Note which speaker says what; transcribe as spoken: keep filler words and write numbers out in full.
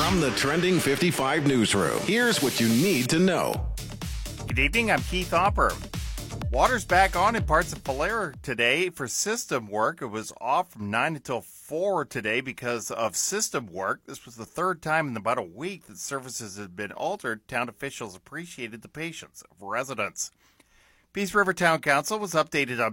Speaker 1: From the Trending fifty-five newsroom, here's what you need to know.
Speaker 2: Good evening, I'm Keith Hopper. Water's back on in parts of Falera today for system work. It was off from nine until four today because of system work. This was the third time in about a week that services had been altered. Town officials appreciated the patience of residents. Peace River Town Council was updated on